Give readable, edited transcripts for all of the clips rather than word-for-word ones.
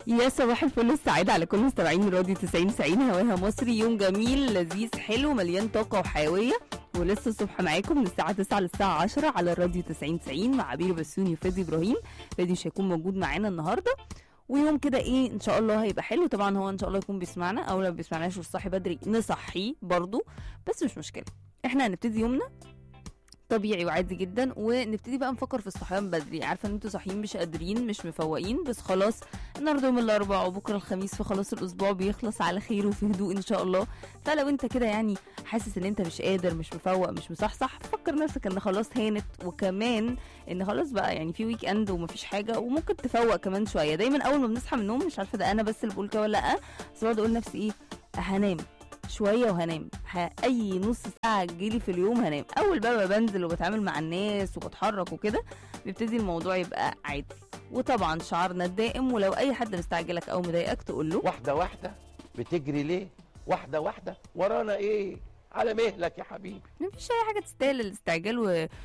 يا صباح الفل السعادة على كل مستمعين راديو 90 هواها مصري. يوم جميل لذيذ حلو مليان طاقة وحيوية، ولسه الصبح معاكم من الساعة 9 للساعة 10 على الراديو 90 مع عبير بسيوني وفادي إبراهيم. فادي مش هيكون موجود معانا النهاردة، ويوم كده ايه ان شاء الله هيبقى حلو. طبعا هو ان شاء الله يكون بيسمعنا، او لو بيسمعناش والصحي بدري نصحيه برضو، بس مش مشكلة. احنا هنبتدي يومنا طبيعي وعادي جدا، ونبتدي بقى نفكر في الصحيان بدري. عارفه ان انتوا صاحيين مش قادرين مش مفوقين، بس خلاص النهارده يوم الاربعاء وبكره الخميس، فخلاص الاسبوع بيخلص على خير وفي هدوء ان شاء الله. فلو انت كده يعني حاسس ان انت مش قادر مش مفوق مش مصحصح، فكر نفسك ان خلاص هانت، وكمان ان خلاص بقى يعني في ويك اند ومفيش حاجه، وممكن تفوق كمان شويه. دايما اول ما بنصحى من النوم، مش عارفه ده انا بس اللي بقول كده ولا لا، بس بقعد اقول نفسي ايه، هنام شويه وهنام، اي نص ساعه تجيلي في اليوم هنام. اول بقى بنزل وبتعامل مع الناس وبتحرك وكده، بيبتدي الموضوع يبقى عادي. وطبعا شعارنا الدائم، ولو اي حد مستعجلك او مضايقك تقول له واحده واحده بتجري ليه؟ واحده واحده ورانا ايه؟ على مهلك يا حبيبي. مفيش اي حاجه تستاهل الاستعجال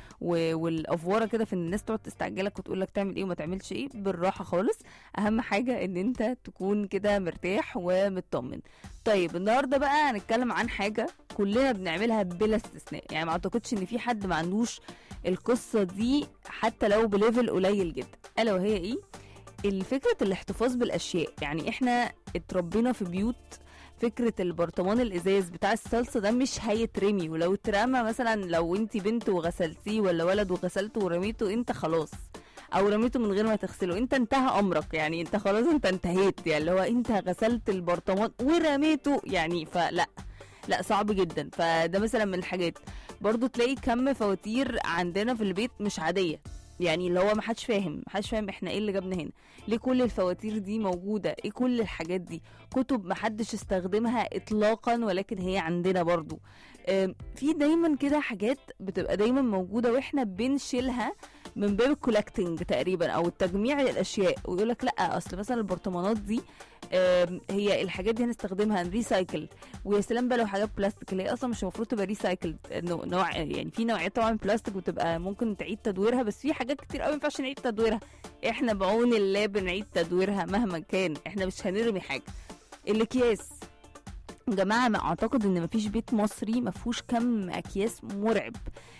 والافوره كده، في ان الناس تقعد تستعجلك وتقول لك تعمل ايه وما تعملش ايه. بالراحه خالص، اهم حاجه ان انت تكون كده مرتاح ومطمن. طيب النهارده بقى هنتكلم عن حاجه كلنا بنعملها بلا استثناء، يعني ما اعتقدش ان في حد ما عندوش القصه دي حتى لو بليفل قليل جدا، الا وهي ايه؟ الفكره الاحتفاظ بالاشياء. يعني احنا اتربينا في بيوت فكرة البرطمان الازاز بتاع الصلصة ده مش هيترمي، ولو اترمى مثلا لو انت بنت وغسلتيه ولا ولد وغسلته ورميته، انت خلاص، او رميته من غير ما تغسله، انت انتهى امرك، يعني انت خلاص انت انتهيت، يعني اللي هو انت غسلت البرطمان ورميته يعني. فلا لا صعب جدا. فده مثلا من الحاجات. برضو تلاقي كم فواتير عندنا في البيت مش عادية، يعني اللي هو محدش فاهم احنا ايه اللي جابنا هنا، ليه كل الفواتير دي موجودة، ايه كل الحاجات دي، كتب محدش استخدمها اطلاقا ولكن هي عندنا برضو. في دايما كده حاجات بتبقى دايما موجودة واحنا بنشيلها من باب الكولكتنج تقريبا، او التجميع للاشياء، ويقولك لا اصل مثلا البرطمانات دي هي الحاجات دي هنستخدمها ريسايكل. ويا سلام بقى لو حاجات بلاستيك اللي هي اصلا مش المفروض تبقى ريسايكل، نوع يعني في نوعيات طبعا بلاستيك بتبقى ممكن تعيد تدويرها، بس في حاجات كتير قوي ما ينفعش نعيد تدويرها. احنا بعون الله بنعيد تدويرها مهما كان، احنا مش هنرمي حاجه. الاكياس يا جماعه، ما اعتقد ان مفيش بيت مصري مفهوش كم اكياس مرعب.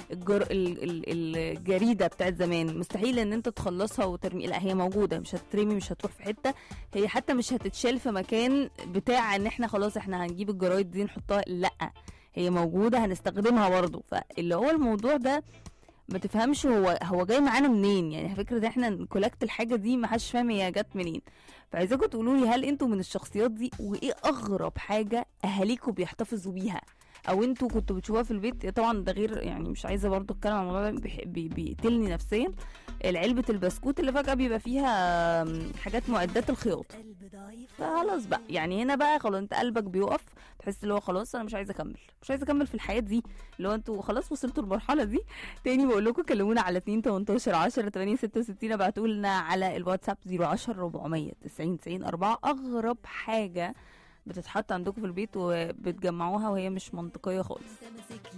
الجريده بتاعت زمان مستحيل ان انت تخلصها وترمي، لا هي موجوده، مش هترمي مش هتروح في حته، هي حتى مش هتتشال في مكان بتاع ان احنا خلاص احنا هنجيب الجرايد دي نحطها، لا هي موجوده هنستخدمها برضو. فاللي هو الموضوع ده ما تفهمش هو جاي معانا منين، يعني فكره احنا نكولكت الحاجه دي ما حدش فاهم هي جت منين. فعايزاكم تقولوا لي، هل انتوا من الشخصيات دي؟ وايه اغرب حاجه اهاليكم بيحتفظوا بيها او انتوا كنتوا بتشوفوها في البيت؟ طبعا ده غير، يعني مش عايزه برضو اتكلم عن الموضوع ده بيقتلني نفسيا، العلبه البسكوت اللي فجاه بيبقى فيها حاجات معدات الخياطه. فخلاص بقى يعني هنا بقى خلاص انت قلبك بيقف، تحس اللي هو خلاص انا مش عايزه اكمل في الحياه دي، اللي هو انتوا خلاص وصلتوا المرحله دي. تاني بقول لكم كلمونا على 2 18 10 8 66، ابعتوا لنا على الواتساب 010 400 90 90 4 اغرب حاجه بتتحط عندكم في البيت وبتجمعوها وهي مش منطقيه خالص.